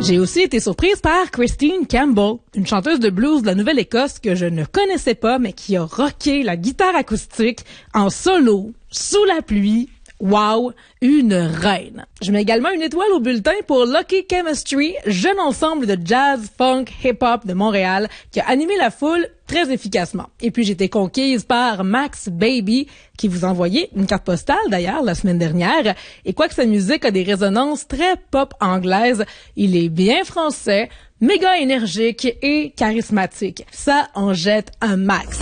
J'ai aussi été surprise par Christine Campbell, une chanteuse de blues de la Nouvelle-Écosse que je ne connaissais pas, mais qui a rocké la guitare acoustique en solo, sous la pluie. Wow, une reine. Je mets également une étoile au bulletin pour Lucky Chemistry, jeune ensemble de jazz, funk, hip-hop de Montréal qui a animé la foule très efficacement. Et puis j'étais conquise par Max Baby qui vous envoyait une carte postale d'ailleurs la semaine dernière. Et quoique sa musique a des résonances très pop anglaises, il est bien français, méga énergique et charismatique. Ça en jette un max.